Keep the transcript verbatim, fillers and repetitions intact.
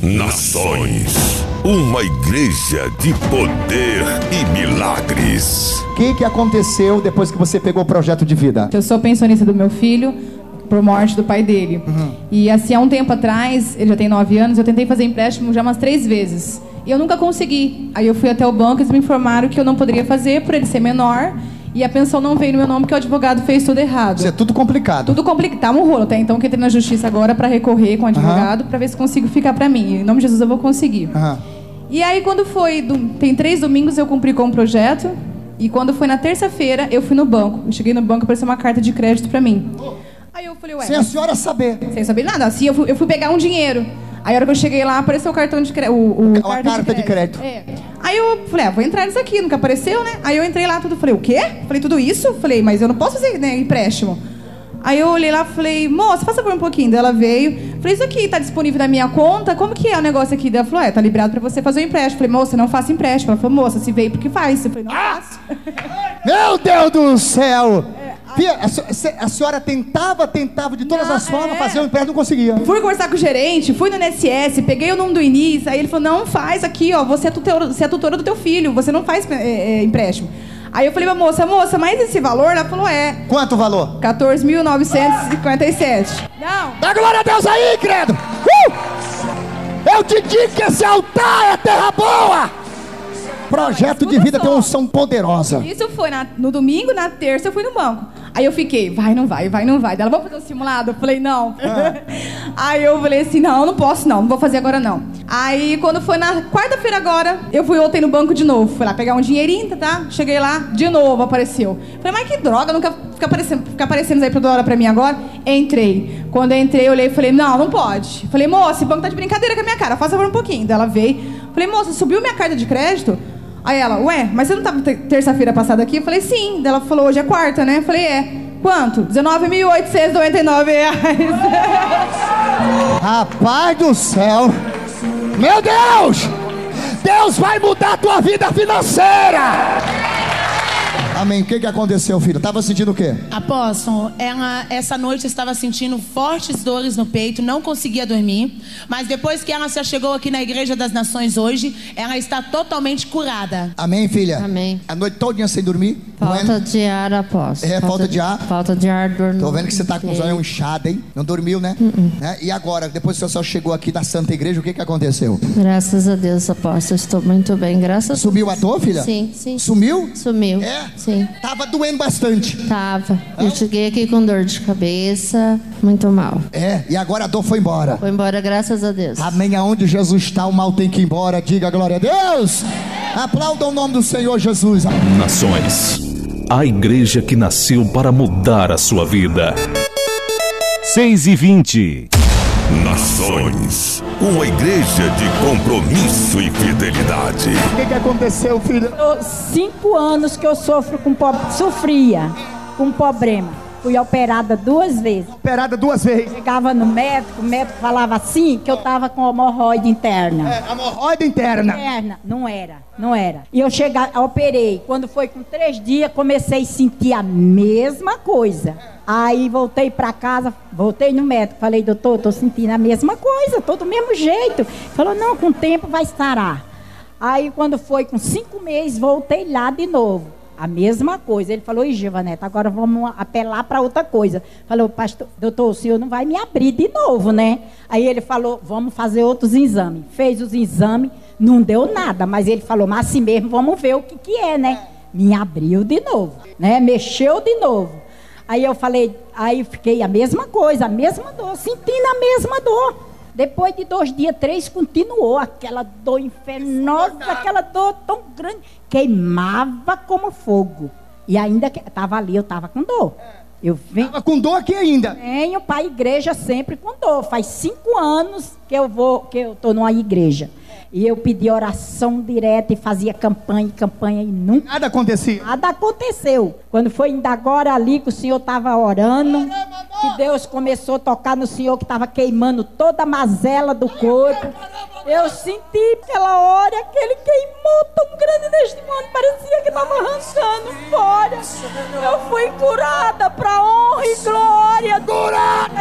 Nações, uma igreja de poder e milagres. O que, que aconteceu depois que você pegou o projeto de vida? Eu sou pensionista do meu filho por morte do pai dele. Uhum. E assim, há um tempo atrás, ele já tem nove anos, eu tentei fazer empréstimo já umas três vezes. E eu nunca consegui. Aí eu fui até o banco e eles me informaram que eu não poderia fazer por ele ser menor. E a pensão não veio no meu nome porque o advogado fez tudo errado. Isso é tudo complicado. Tudo complicado. Tá um rolo até então que eu entrei na justiça agora para recorrer com o advogado, uhum, para ver se consigo ficar para mim. Em nome de Jesus eu vou conseguir. Uhum. E aí quando foi... Tem três domingos eu cumpri com o projeto. E quando foi na terça-feira eu fui no banco. Eu cheguei no banco e apareceu uma carta de crédito para mim. Aí eu falei, ué... Sem a senhora saber. Sem saber nada. Assim eu fui, eu fui pegar um dinheiro. Aí a hora que eu cheguei lá, apareceu o cartão de crédito. O, o Uma carta de crédito. De crédito. É. Aí eu falei, ah, vou entrar nisso aqui, nunca apareceu, né? Aí eu entrei lá, tudo, falei, o quê? Falei, tudo isso? Falei, mas eu não posso fazer, né, empréstimo. Aí eu olhei lá e falei, moça, faça por um pouquinho. Daí ela veio, falei, isso aqui tá disponível na minha conta? Como que é o negócio aqui? Daí ela falou, é, tá liberado pra você fazer o empréstimo. Falei, moça, não faça empréstimo. Ela falou, moça, se veio porque faz. Eu falei, não ah! faço. Meu Deus do céu! Fia, a, a senhora tentava, tentava de todas não, as formas é. fazer o empréstimo, não conseguia. Fui conversar com o gerente, fui no N S S, peguei o nome do início, aí ele falou, não faz aqui, ó, você é tutora, você é tutora do teu filho, você não faz é, é, empréstimo. Aí eu falei pra moça, moça, mas esse valor? Ela falou, é. Quanto o valor? quatorze mil novecentos e cinquenta e sete. Não. Dá glória a Deus aí, credo! Uh! Eu te digo que esse altar é terra boa! Projeto de vida tem uma unção poderosa. Isso foi na, no domingo, na terça eu fui no banco. Aí eu fiquei, vai, não vai, vai, não vai. Daí ela, vamos fazer um simulado? Eu falei, não. Ah. Aí eu falei assim, não, não posso não, não vou fazer agora não. Aí quando foi na quarta-feira agora, eu fui voltei no banco de novo. Fui lá pegar um dinheirinho, tá? Cheguei lá, de novo apareceu. Falei, mas que droga, nunca fica aparecendo, fica aparecendo aí toda hora pra mim agora. Entrei. Quando eu entrei, eu olhei e falei, não, não pode. Falei, moça, esse banco tá de brincadeira com a minha cara, faça por um pouquinho. Daí ela veio. Falei, moça, subiu minha carta de crédito? Aí ela, ué, mas você não estava terça-feira passada aqui? Eu falei, sim. Daí ela falou, hoje é quarta, né? Eu falei, é. Quanto? dezenove mil oitocentos e noventa e nove reais. Rapaz do céu. Meu Deus! Deus vai mudar a tua vida financeira. Amém. O que, que aconteceu, filho? Estava sentindo o quê? Apóstolo, ela, essa noite estava sentindo fortes dores no peito, não conseguia dormir. Mas depois que ela se chegou aqui na Igreja das Nações hoje, ela está totalmente curada. Amém, filha? Amém. A noite todinha sem dormir? Falta é? de ar, apóstolo. É, falta, falta de ar? Falta de ar, dormindo. Tô vendo que você tá com os olhos inchados, hein? Não dormiu, né? Uh -uh. né? E agora, depois que o senhor chegou aqui na Santa Igreja, o que que aconteceu? Graças a Deus, apóstolo, estou muito bem, graças a Deus. Sumiu a dor, filha? Sim, sim. Sumiu? Sumiu. É? Sim. Tava doendo bastante. Tava. Eu cheguei aqui com dor de cabeça, muito mal. É, e agora a dor foi embora. Foi embora, graças a Deus. Amém. Aonde Jesus está, o mal tem que ir embora. Diga glória a Deus. Aplauda o nome do Senhor Jesus. Nações, a igreja que nasceu para mudar a sua vida. seis e vinte. Nações, uma igreja de compromisso e fidelidade. O que que aconteceu, filha? Eu, cinco anos que eu sofro com po... sofria com problema. Fui operada duas vezes. Operada duas vezes? Chegava no médico, o médico falava assim, que eu tava com hemorroide interna. É, hemorroide interna? Interna, não era, não era. E eu cheguei, operei. Quando foi com três dias, comecei a sentir a mesma coisa. Aí voltei pra casa, voltei no médico, falei, doutor, tô sentindo a mesma coisa, tô do mesmo jeito. Falou, não, com o tempo vai sarar. Aí quando foi com cinco meses, voltei lá de novo. A mesma coisa. Ele falou, ih, Givaneta, agora vamos apelar para outra coisa. Falou, pastor, doutor, o senhor não vai me abrir de novo, né? Aí ele falou, vamos fazer outros exames. Fez os exames, não deu nada, mas ele falou, mas assim mesmo, vamos ver o que que é, né? Me abriu de novo, né? Mexeu de novo. Aí eu falei, aí fiquei a mesma coisa, a mesma dor, sentindo a mesma dor. Depois de dois dias, três, continuou aquela dor infernosa, aquela dor tão grande, queimava como fogo. E ainda que estava ali, eu estava com dor. Eu venho, tava com dor aqui ainda? Venho para a igreja sempre com dor. Faz cinco anos que eu vou, que eu estou numa igreja. E eu pedi oração direta e fazia campanha, campanha e nunca... Nada acontecia? Nada aconteceu. Quando foi ainda agora ali que o Senhor estava orando, que Deus começou a tocar no Senhor que estava queimando toda a mazela do corpo. Eu senti aquela hora, aquele queimou tão grande neste mundo, parecia que estava arrancando fora. Eu fui curada para honra e glória. Curada!